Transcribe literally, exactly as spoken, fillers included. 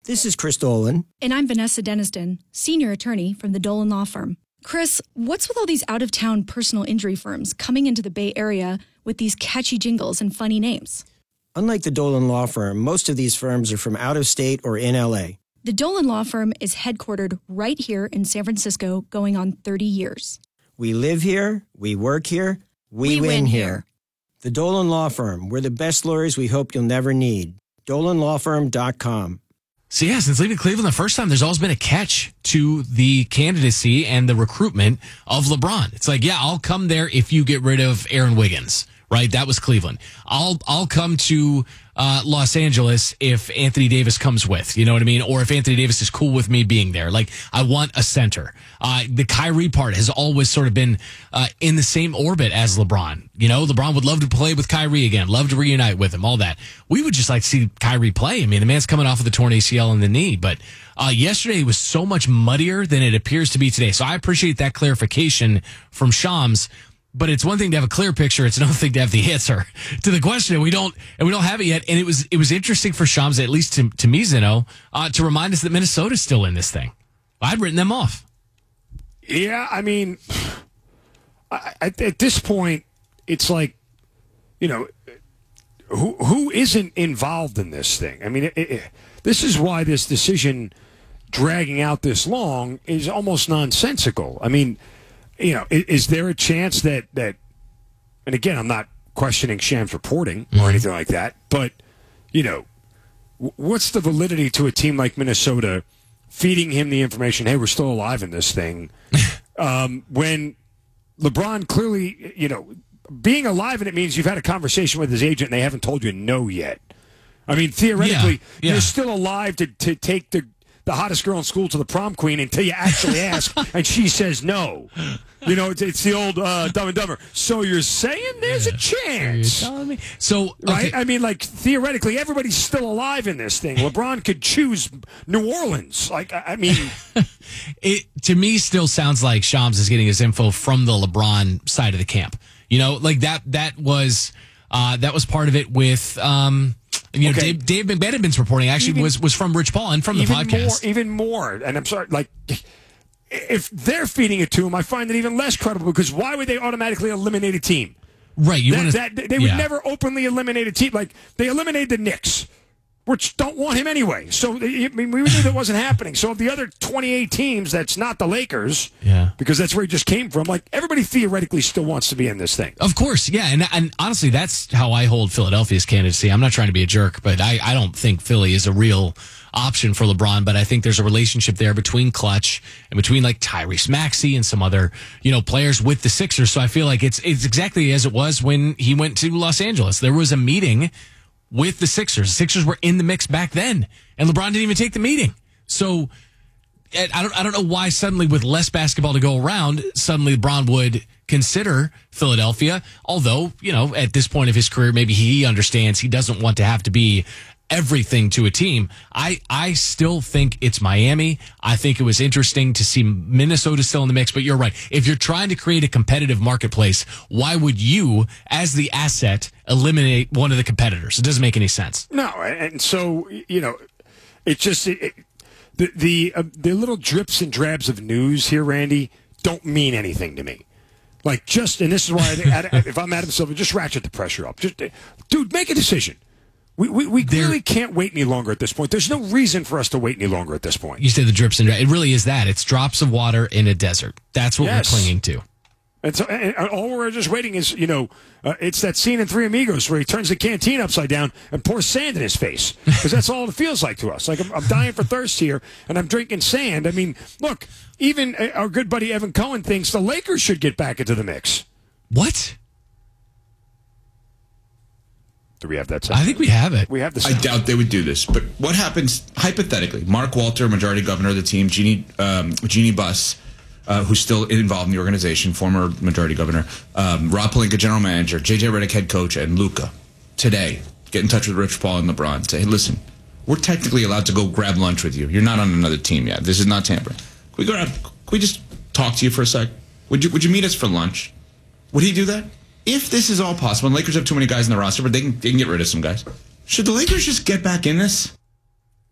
This is Chris Dolan. And I'm Vanessa Deniston, senior attorney from the Dolan Law Firm. Chris, what's with all these out-of-town personal injury firms coming into the Bay Area with these catchy jingles and funny names? Unlike the Dolan Law Firm, most of these firms are from out of state or in L A. The Dolan Law Firm is headquartered right here in San Francisco, going on thirty years. We live here, we work here, we, We win, win here. here. The Dolan Law Firm. We're the best lawyers we hope you'll never need. dolan law firm dot com. So, yeah, since leaving Cleveland the first time, there's always been a catch to the candidacy and the recruitment of LeBron. It's like, yeah, I'll come there if you get rid of Aaron Wiggins, right? That was Cleveland. I'll I'll come to uh, Los Angeles if Anthony Davis comes with, you know what I mean? Or if Anthony Davis is cool with me being there. Like, I want a center. Uh, the Kyrie part has always sort of been uh, in the same orbit as LeBron. You know, LeBron would love to play with Kyrie again, love to reunite with him, all that. We would just like to see Kyrie play. I mean, the man's coming off of the torn A C L in the knee, but uh, yesterday was so much muddier than it appears to be today. So I appreciate that clarification from Shams. But it's one thing to have a clear picture; it's another thing to have the answer to the question. And we don't, and we don't have it yet. And it was, it was interesting for Shams, at least to, to me, Zeno, uh, to remind us that Minnesota's still in this thing. I'd written them off. Yeah, I mean, I, I, at this point, it's like, you know, who who isn't involved in this thing? I mean, it, it, this is why this decision dragging out this long is almost nonsensical. I mean. You know, is, is there a chance that, that, and again, I'm not questioning Shams' reporting or Mm-hmm. anything like that, but, you know, w- what's the validity to a team like Minnesota feeding him the information, hey, we're still alive in this thing, um, when LeBron clearly, you know, being alive in it means you've had a conversation with his agent and they haven't told you no yet. I mean, theoretically, Yeah, yeah. you're still alive to, to take the the hottest girl in school to the prom queen until you actually ask, and she says no. You know, it's, it's the old uh, Dumb and Dumber. So you're saying there's a chance, You're telling me? So, okay. right? I mean, like, theoretically, everybody's still alive in this thing. LeBron could choose New Orleans. Like, I I mean... It, to me, still sounds like Shams is getting his info from the LeBron side of the camp. You know, like that, that was, uh, that was part of it with, um, you know, Okay. Dave, Dave McMenamin's reporting actually Even- was, was from Rich Paul and from the even podcast. More, even more, and I'm sorry, like, if they're feeding it to him, I find it even less credible because why would they automatically eliminate a team? Right. You That, want to, that, they would yeah. never openly eliminate a team. Like, they eliminated the Knicks, which don't want him anyway. So, I mean, we knew that wasn't happening. So, the other twenty-eight teams, that's not the Lakers, Yeah. because that's where he just came from, like, everybody theoretically still wants to be in this thing. Of course, yeah, and and honestly, that's how I hold Philadelphia's candidacy. I'm not trying to be a jerk, but I, I don't think Philly is a real option for LeBron. But I think there's a relationship there between Clutch and between like Tyrese Maxey and some other you know players with the Sixers. So I feel like it's it's exactly as it was when he went to Los Angeles. There was a meeting with the Sixers. The Sixers were in the mix back then, and LeBron didn't even take the meeting. So. I don't I don't know why suddenly with less basketball to go around, suddenly LeBron would consider Philadelphia. Although, you know, at this point of his career, maybe he understands he doesn't want to have to be everything to a team. I, I still think it's Miami. I think it was interesting to see Minnesota still in the mix, but you're right. If you're trying to create a competitive marketplace, why would you, as the asset, eliminate one of the competitors? It doesn't make any sense. No, and so, you know, it's just... It, it, The the, uh, the little drips and drabs of news here, Randy, don't mean anything to me. Like, just, and this is why, I, if I'm Adam Silver, just ratchet the pressure up. Just, dude, make a decision. We we, we There- really can't wait any longer at this point. There's no reason for us to wait any longer at this point. You say the drips and dra- it really is that. It's drops of water in a desert. That's what Yes. we're clinging to. And so, and all we're just waiting is, you know, uh, it's that scene in Three Amigos where he turns the canteen upside down and pours sand in his face. Because that's all it feels like to us. Like, I'm, I'm dying for thirst here, and I'm drinking sand. I mean, look, even uh, our good buddy Evan Cohen thinks the Lakers should get back into the mix. What? Do we have that I sound? think we have it. We have the I sound. doubt they would do this. But what happens, hypothetically, Mark Walter, majority governor of the team, Jeannie, um, Jeannie Buss, uh, who's still involved in the organization, former majority governor, um, Rob Pelinka, general manager, J J Redick, head coach, and Luka, today, get in touch with Rich Paul and LeBron. Say, hey, listen, we're technically allowed to go grab lunch with you. You're not on another team yet. This is not tampering. Can we, go grab, can we just talk to you for a sec? Would you, would you meet us for lunch? Would he do that? If this is all possible, and Lakers have too many guys in the roster, but they can, they can get rid of some guys, should the Lakers just get back in this?